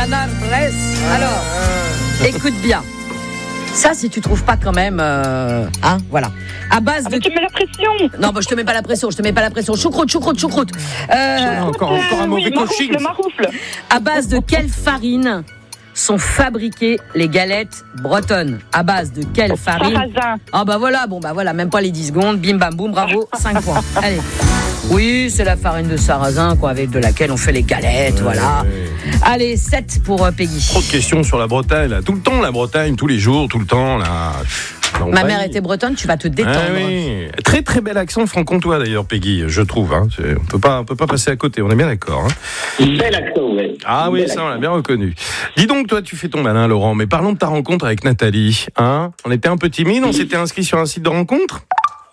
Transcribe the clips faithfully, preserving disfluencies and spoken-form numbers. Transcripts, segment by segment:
Bernard Bress. Alors, écoute bien. Ça, si tu trouves pas quand même, euh, hein, voilà. À base Ah, de. mais tu mets la pression. Non, bah, je te mets pas la pression, je te mets pas la pression. Choucroute, choucroute, choucroute. Euh, Encore, encore un mauvais oui, coaching. maroufle, maroufle. à base de quelle farine sont fabriquées les galettes bretonnes? À base de quelle farine? Sarrasin. Ah bah voilà, bon bah voilà, même pas les dix secondes. Bim bam boum, bravo, cinq points. Allez. Oui, c'est la farine de sarrasin, quoi, avec de laquelle on fait les galettes, Ouais, voilà. ouais. Allez, sept pour euh, Peggy. Trop de questions sur la Bretagne, là. Tout le temps, la Bretagne, tous les jours, tout le temps, là. Non, Ma pas mère y- était bretonne, tu vas te détendre. Ah oui. Très très bel accent franc-comtois d'ailleurs, Peggy, je trouve. Hein. C'est- On peut pas, on peut pas passer à côté. On est bien d'accord. Hein. Bel accent, ouais. Ah oui, Bel ça on accent. l'a bien reconnu. Dis donc, toi, tu fais ton malin, Laurent. Mais parlons de ta rencontre avec Nathalie. Hein. On était un peu timide. On s'était inscrit sur un site de rencontre.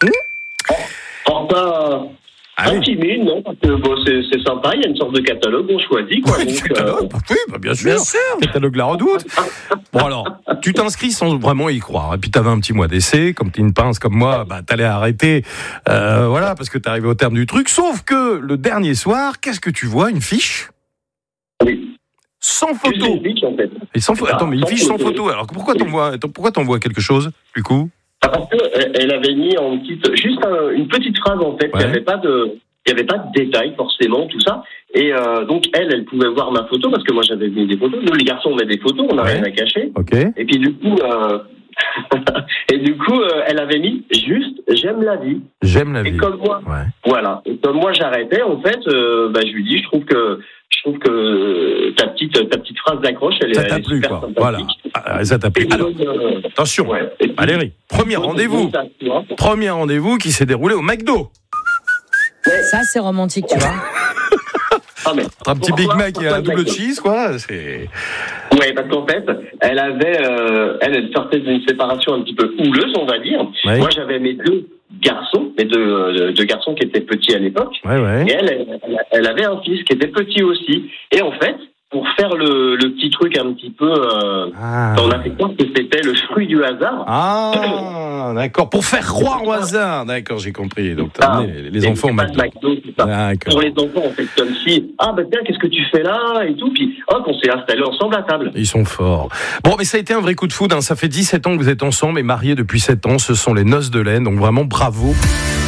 Alors, pas, Ah pas oui. timide, non, parce que bon, c'est, c'est sympa, il y a une sorte de catalogue, on choisit, quoi. Ouais, donc, catalogue, euh, bah oui, bah bien sûr. Bien sûr. Catalogue La Redoute. Bon alors, tu t'inscris sans vraiment y croire. Et puis t'avais un petit mois d'essai, comme t'es une pince comme moi, bah t'allais arrêter, euh, voilà, parce que t'es arrivé au terme du truc. Sauf que le dernier soir, qu'est-ce que tu vois? Une fiche oui. sans Juste photo. une fiche, en fait. Et sans photo. Ah, Attends, mais une sans fiche sans photo. photo. Alors pourquoi t'envoies, attends, pourquoi t'envoies quelque chose du coup? Ah, parce qu'elle elle avait mis en petite, juste un- une petite phrase, en fait. Il Ouais. n'y avait pas de, il y avait pas de détails, forcément, tout ça. Et euh, donc, elle, elle pouvait voir ma photo, parce que moi, j'avais mis des photos. Nous, les garçons, on met des photos, on n'a Ouais. rien à cacher. Ok. Et puis, du coup, euh, et du coup, euh, elle avait mis juste, j'aime la vie. J'aime la Et vie. comme moi, Ouais. voilà. Et comme moi, j'arrêtais, en fait, euh, bah, je lui dis, je trouve que, je trouve que euh, ta petite, ta petite phrase d'accroche, elle, Ça est- t'a elle est plu super quoi. sympathique. Voilà. Ah, ça t'a Et plu. puis, Alors, euh, attention. ouais. Et puis, Valérie, premier rendez-vous. Premier rendez-vous qui s'est déroulé au McDo. Ça, c'est romantique, tu vois. Ah, mais, Un petit Big pourquoi- Mac et un pourquoi double McDo cheese, quoi. C'est. Ouais, parce qu'en fait, elle avait, euh, elle, elle sortait d'une séparation un petit peu houleuse, on va dire. Ouais. Moi, j'avais mes deux garçons, mes deux, euh, deux garçons qui étaient petits à l'époque. Ouais, ouais. Et elle, elle, elle avait un fils qui était petit aussi. Et en fait, pour faire le, le petit truc un petit peu, euh, Ah. on a fait croire que c'était le fruit du hasard. Ah, d'accord. Pour faire croire au hasard. D'accord, j'ai compris. Donc, t'as Ah, amené les, les et enfants au c'est pas McDo. le McDo, c'est ça. D'accord. Pour les enfants, en fait, comme si, ah, bah tiens, qu'est-ce que tu fais là? Et tout. Puis, hop, on s'est installés ensemble à table. Ils sont forts. Bon, mais ça a été un vrai coup de foudre. Hein. Ça fait dix-sept ans que vous êtes ensemble et mariés depuis sept ans. Ce sont les noces de laine. Donc, vraiment, bravo.